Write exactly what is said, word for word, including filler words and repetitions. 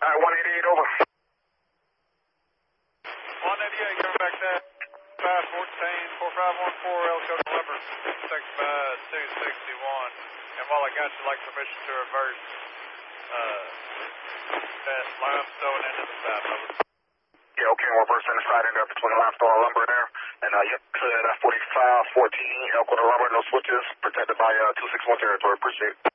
Alright, one eighty-eight, over. one eighty-eight, coming back there. five fourteen, four five one four, Elko Lumber, six five two sixty-one. And while I got you, I'd like permission to reverse uh, that limestone into the side, over. Yeah, okay, we're reversing the side end up between limestone and lumber there. And, uh, yep, clear that forty-five fourteen, Elko Lumber, no switches, protected by, uh, two six one territory, appreciate it.